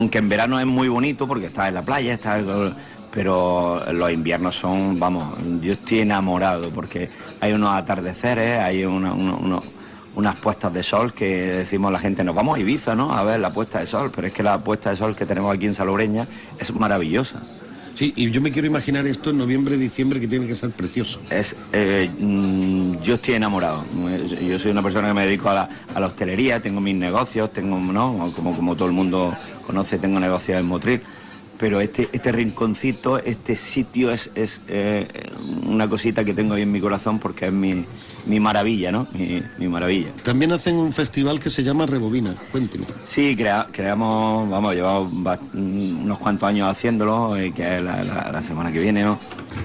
Aunque en verano es muy bonito porque estás en la playa, pero los inviernos son, vamos, yo estoy enamorado porque hay unos atardeceres, hay unas puestas de sol que decimos la gente, nos vamos a Ibiza, ¿no?, a ver la puesta de sol, pero es que la puesta de sol que tenemos aquí en Salobreña es maravillosa. Sí, y yo me quiero imaginar esto en noviembre, diciembre, que tiene que ser precioso. Yo estoy enamorado. Yo soy una persona que me dedico a la hostelería, tengo mis negocios, ¿no?, como todo el mundo conoce, tengo negocios en Motril, pero este rinconcito, este sitio es una cosita que tengo ahí en mi corazón porque es mi maravilla, ¿no? Mi maravilla. También hacen un festival que se llama Rebobina, cuénteme. Sí, creamos, llevamos unos cuantos años haciéndolo, que es la semana que viene, ¿no?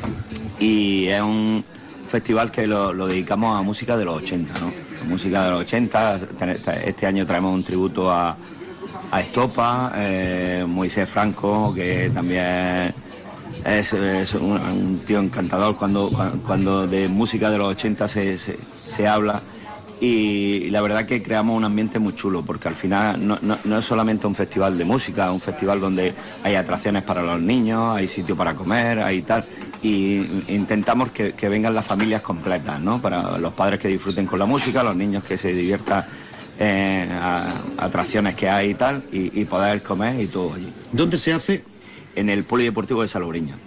Y es un festival que lo dedicamos a música de los 80, ¿no? Música de los 80, este año traemos un tributo a Estopa, Moisés Franco, que también es un tío encantador cuando de música de los 80 se habla, y la verdad que creamos un ambiente muy chulo, porque al final no es solamente un festival de música, es un festival donde hay atracciones para los niños, hay sitio para comer, hay tal, y intentamos que vengan las familias completas, ¿no?, para los padres que disfruten con la música, los niños que se diviertan, atracciones que hay y tal, y poder comer y todo allí. ¿Dónde se hace? En el Polideportivo de Salobreña.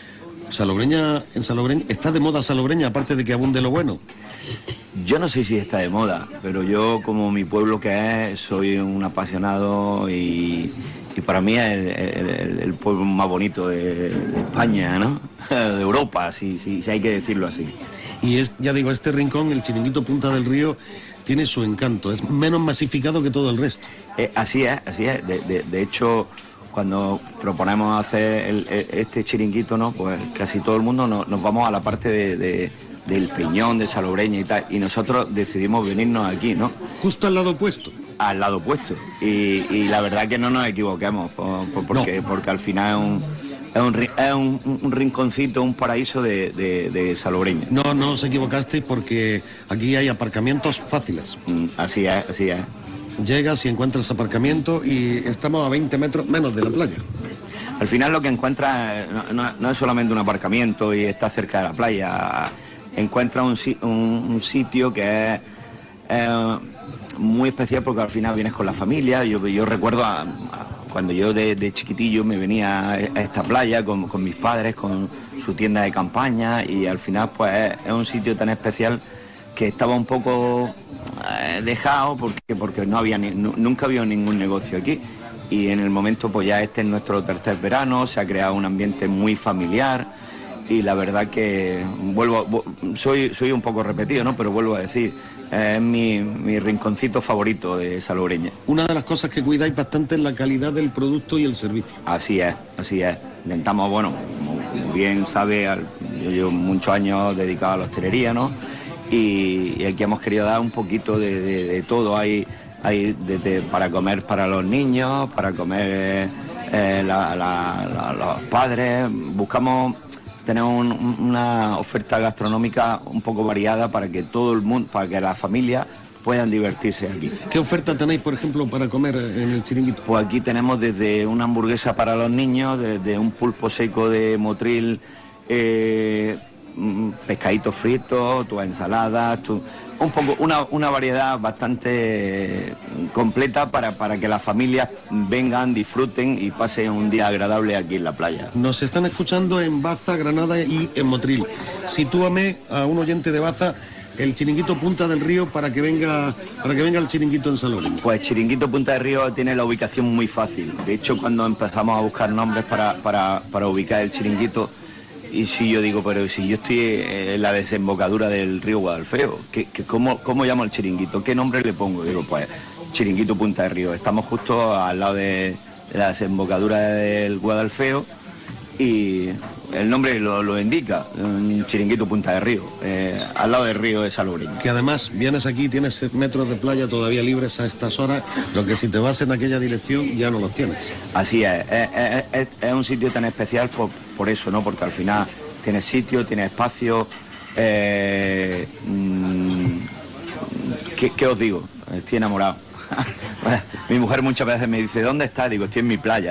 En Salobreña, ¿está de moda Salobreña, aparte de que abunde lo bueno? Yo no sé si está de moda, pero yo, como mi pueblo que es, soy un apasionado y para mí es el pueblo más bonito de España, ¿no? De Europa, si hay que decirlo así. Y ya digo, este rincón, el Chiringuito Punta del Río, tiene su encanto, es menos masificado que todo el resto. Así es. De hecho, cuando proponemos hacer este chiringuito, ¿no?, pues casi todo el mundo nos vamos a la parte del Peñón, de Salobreña y tal, y nosotros decidimos venirnos aquí, ¿no? Justo al lado opuesto. Al lado opuesto. Y la verdad que no nos equivoquemos, porque al final es un rinconcito, un paraíso de Salobreña. No os equivocasteis, porque aquí hay aparcamientos fáciles. Así es. Llegas y encuentras aparcamiento y estamos a 20 metros menos de la playa. Al final lo que encuentras no es solamente un aparcamiento y está cerca de la playa, encuentras un sitio que es muy especial porque al final vienes con la familia. Yo recuerdo cuando yo de chiquitillo me venía a esta playa con mis padres, con su tienda de campaña, y al final pues es un sitio tan especial que estaba un poco dejado porque nunca había ningún negocio aquí, y en el momento pues ya este es nuestro tercer verano, se ha creado un ambiente muy familiar, y la verdad que soy un poco repetido, ¿no?, pero vuelvo a decir, es mi rinconcito favorito de Salobreña. Una de las cosas que cuidáis bastante es la calidad del producto y el servicio. Así es. Intentamos, como bien sabe, yo llevo muchos años dedicado a la hostelería, ¿no?, y aquí hemos querido dar un poquito de todo. Hay para comer para los niños, para comer los padres. Buscamos tener una oferta gastronómica un poco variada para que todo el mundo, para que las familias puedan divertirse aquí. ¿Qué oferta tenéis, por ejemplo, para comer en el chiringuito? Pues aquí tenemos desde una hamburguesa para los niños, desde un pulpo seco de Motril, pescaditos fritos, tus ensaladas, un poco una variedad bastante completa para que las familias vengan, disfruten y pasen un día agradable aquí en la playa. Nos están escuchando en Baza, Granada y en Motril. Sitúame a un oyente de Baza el Chiringuito Punta del Río para que venga el chiringuito en Salobreña. Pues Chiringuito Punta del Río tiene la ubicación muy fácil. De hecho, cuando empezamos a buscar nombres para ubicar el chiringuito, y si yo digo, pero si yo estoy en la desembocadura del río Guadalfeo, ¿cómo llamo el chiringuito? ¿Qué nombre le pongo? Digo, pues Chiringuito Punta del Río. Estamos justo al lado de la desembocadura del Guadalfeo y el nombre lo indica, un Chiringuito Punta del Río, al lado del río de Salobreña. Que además vienes aquí, tienes metros de playa todavía libres a estas horas, lo que si te vas en aquella dirección ya no los tienes. Así es un sitio tan especial por eso, ¿no? Porque al final tienes sitio, tienes espacio. ¿Qué os digo? Estoy enamorado. Mi mujer muchas veces me dice, ¿dónde estás? Digo, estoy en mi playa.